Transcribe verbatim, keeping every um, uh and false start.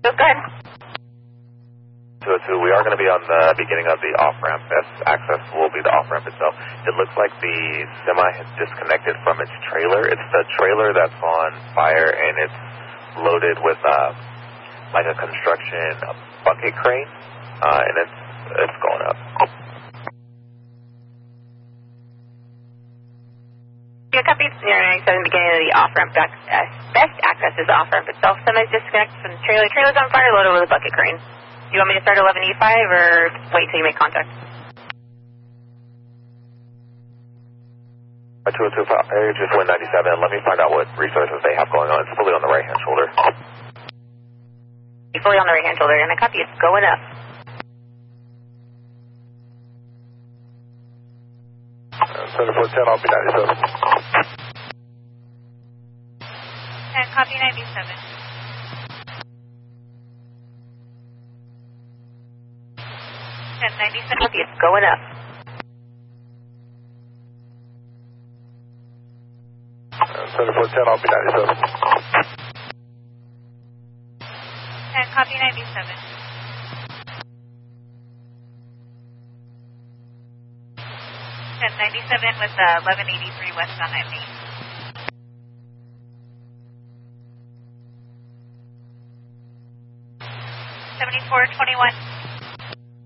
Go ahead. two oh two, we are going to be on the beginning of the off-ramp. Best access will be the off-ramp itself. It looks like the semi has disconnected from its trailer. It's the trailer that's on fire, and it's loaded with uh, like a construction bucket crane, uh, and it's, it's going up. Your copy zero nine seven, beginning of the off-ramp. Uh, best access is the off-ramp itself. Semi disconnected from the trailer. Trailer's on fire, loaded with a bucket crane. Do you want me to start eleven E five or wait till you make contact? two oh two, Air just one ninety-seven. Let me find out what resources they have going on. It's fully on the right-hand shoulder. You're fully on the right-hand shoulder, and I copy it's going up. seventy-four ten, I'll be ninety-seven. And copy ninety-seven. ten ninety-seven. Copy it's going up. seventy-four ten, I'll be ninety-seven. And copy ninety-seven. ten ninety-seven with uh, eleven eighty-three westbound M eight. seventy-four twenty-one.